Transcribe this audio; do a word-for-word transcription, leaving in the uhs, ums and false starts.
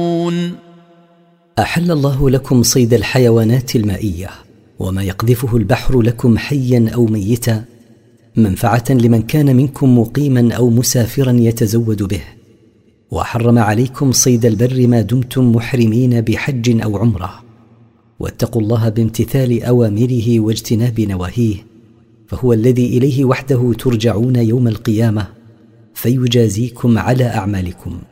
أحل الله لكم صيد الحيوانات المائية وما يقذفه البحر لكم حيا أو ميتا منفعة لمن كان منكم مقيما أو مسافرا يتزود به، وحرم عليكم صيد البر ما دمتم محرمين بحج أو عمرة. واتقوا الله بامتثال أوامره واجتناب نواهيه، فهو الذي إليه وحده ترجعون يوم القيامة فيجازيكم على أعمالكم.